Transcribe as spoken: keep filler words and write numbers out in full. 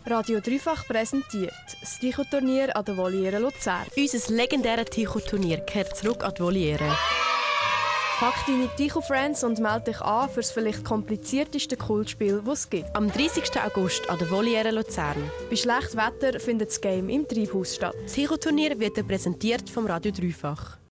Radio Dreifach präsentiert das Ticho-Turnier an der Voliere Luzern. Unser legendäres Ticho-Turnier kehrt zurück an die Voliere. Pack deine Ticho-Friends und melde dich an für das vielleicht komplizierteste Kultspiel, das es gibt. Am dreißigsten August an der Voliere Luzern. Bei schlechtem Wetter findet das Game im Treibhaus statt. Das Ticho-Turnier wird präsentiert vom Radio Dreifach.